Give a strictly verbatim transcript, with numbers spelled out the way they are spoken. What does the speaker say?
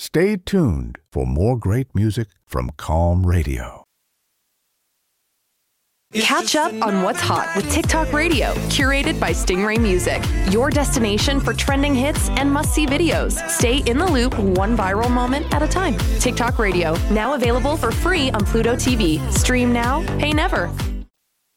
Stay tuned for more great music from Calm Radio. Catch up on what's hot with TikTok Radio, curated by Stingray Music. Your destination for trending hits and must-see videos. Stay in the loop one viral moment at a time. TikTok Radio, now available for free on Pluto T V. Stream now, pay never.